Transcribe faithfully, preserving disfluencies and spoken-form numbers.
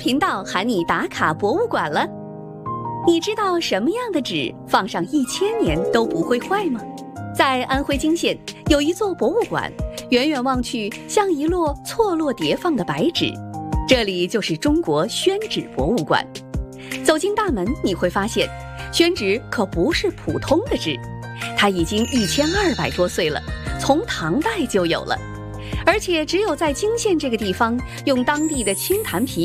频道喊你打卡博物馆了。你知道什么样的纸放上一千年都不会坏吗？在安徽泾县有一座博物馆，远远望去像一摞错落叠放的白纸，这里就是中国宣纸博物馆。走进大门，你会发现宣纸可不是普通的纸，它已经一千二百多岁了，从唐代就有了，而且只有在泾县这个地方，用当地的青檀皮